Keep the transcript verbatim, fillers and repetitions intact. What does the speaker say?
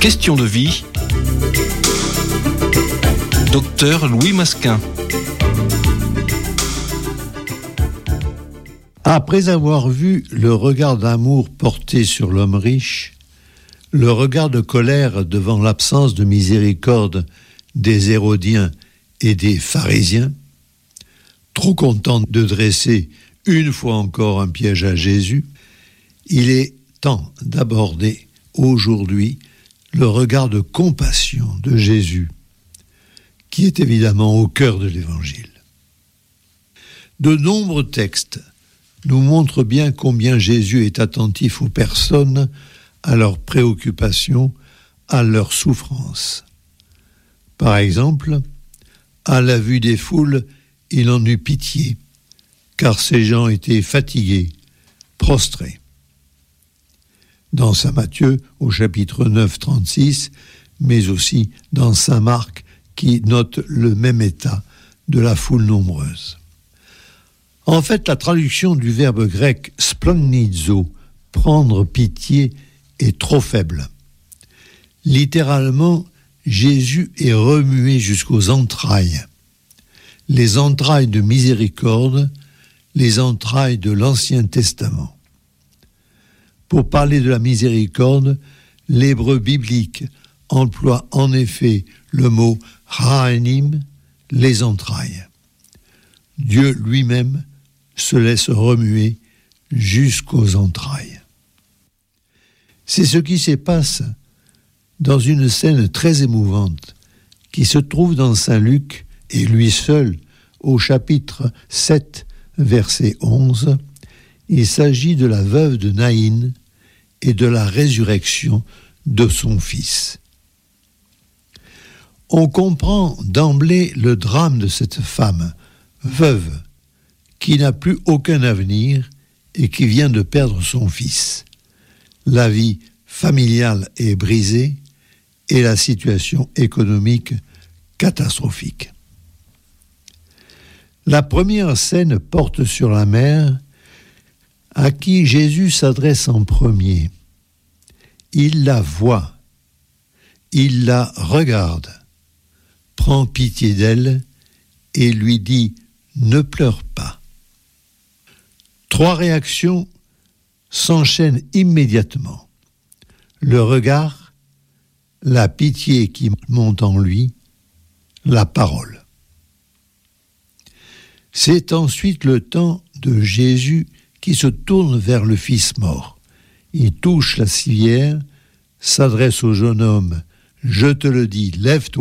Question de vie, docteur Louis Masquin. Après avoir vu le regard d'amour porté sur l'homme riche, le regard de colère devant l'absence de miséricorde des Hérodiens et des pharisiens, trop contents de dresser une fois encore un piège à Jésus, il est temps d'aborder aujourd'hui le regard de compassion de Jésus, qui est évidemment au cœur de l'Évangile. De nombreux textes nous montrent bien combien Jésus est attentif aux personnes, à leurs préoccupations, à leurs souffrances. Par exemple, à la vue des foules, il en eut pitié, car ces gens étaient fatigués, prostrés. Dans saint Matthieu, au chapitre neuf, trente-six, mais aussi dans saint Marc, qui note le même état de la foule nombreuse. En fait, la traduction du verbe grec « splagnizo », prendre pitié, est trop faible. Littéralement, Jésus est remué jusqu'aux entrailles. Les entrailles de miséricorde, les entrailles de l'Ancien Testament. Pour parler de la miséricorde, l'hébreu biblique emploie en effet le mot « ha'anim », les entrailles. Dieu lui-même se laisse remuer jusqu'aux entrailles. C'est ce qui se passe dans une scène très émouvante qui se trouve dans saint Luc, et lui seul, au chapitre sept, verset onze. Il s'agit de la veuve de Naïn et de la résurrection de son fils. On comprend d'emblée le drame de cette femme, veuve, qui n'a plus aucun avenir et qui vient de perdre son fils. La vie familiale est brisée et la situation économique catastrophique. La première scène porte sur la mère à qui Jésus s'adresse en premier. Il la voit, il la regarde, prend pitié d'elle et lui dit « Ne pleure pas ». Trois réactions s'enchaînent immédiatement. Le regard, la pitié qui monte en lui, la parole. C'est ensuite le temps de Jésus qui se tourne vers le fils mort. Il touche la civière, s'adresse au jeune homme « Je te le dis, lève-toi ».